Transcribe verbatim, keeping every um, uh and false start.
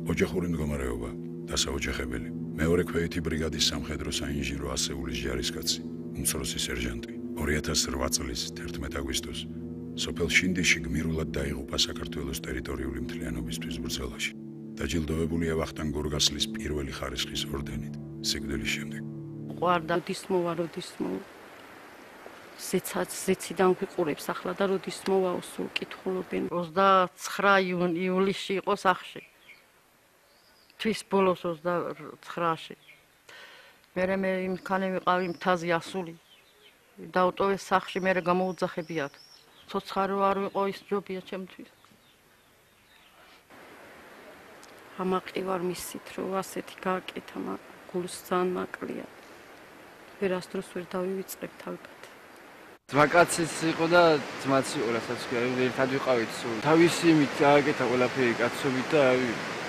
ოჯახური მდგომარეობა, დასაოჯახებელი. მეორე ქვეითი ბრიგადის სამხედრო საინჟინრო ასეულის ჯარისკაცი, უმცროსი სერჟანტი. ორი ათას რვა წლის თერთმეტ აგვისტოს სოფელ შინდიში გმირულად დაიღუპა საქართველოს ტერიტორიული მთლიანობისთვის ბრძოლაში. დაჯილდოვებულია ვახტანგ გორგასლის პირველი ხარისხის ორდენით სიკვდილის შემდეგ. ყვარდა როდის მოვა, როდის მოვა. ზეცაც ზეციდან ვიყურებს ახლა და როდის მოვაო სულ კითხულობენ. ოცდაცხრა ივლისში იყო სახლში. თვის ბოლოს ოცდაცხრაში. მერე მე იმქანე ვიყავი მთაზე ასული. დაუტოვეს სახლში, მერე გამოუძახებიათ. ცოცხარო არ ვიყო, ის ჯობია ჩემთვის. ამაყი ვარ მისით, რომ ასეთი გააკეთა, გულს ძალიან მაკლია. ვერასდროს ვერ დავივიწყებ თავად. ძმაკაციც იყო და ძმაც იყო, რასაც ერთად ვიყავით სულ. თავისი იმით გააკეთა ყველაფერი კაცობით და